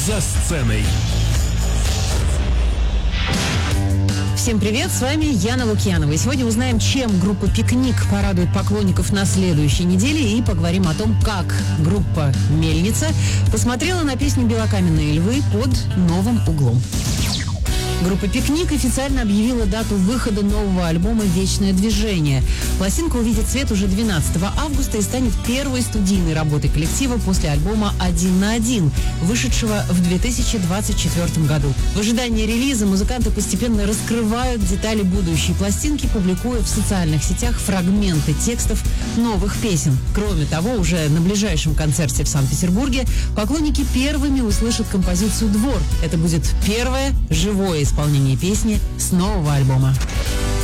За сценой. Всем привет, с вами Яна Лукьянова. И сегодня узнаем, чем группа «Пикник» порадует поклонников на следующей неделе, и поговорим о том, как группа «Мельница» посмотрела на песню «Белокаменные львы» под новым углом. Группа «Пикник» официально объявила дату выхода нового альбома «Вечное движение». Пластинка увидит свет уже 12 августа и станет первой студийной работой коллектива после альбома «Один на один», вышедшего в 2024 году. В ожидании релиза музыканты постепенно раскрывают детали будущей пластинки, публикуя в социальных сетях фрагменты текстов новых песен. Кроме того, уже на ближайшем концерте в Санкт-Петербурге поклонники первыми услышат композицию «Двор». Это будет первое живое исполнение песни с нового альбома.